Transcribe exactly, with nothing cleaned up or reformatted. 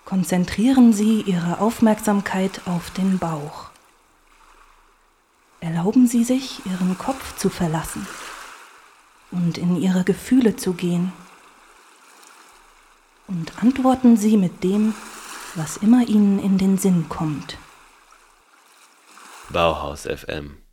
Konzentrieren Sie Ihre Aufmerksamkeit auf den Bauch. Erlauben Sie sich, Ihren Kopf zu verlassen und in Ihre Gefühle zu gehen. Und antworten Sie mit dem, was immer Ihnen in den Sinn kommt. Bauhaus F M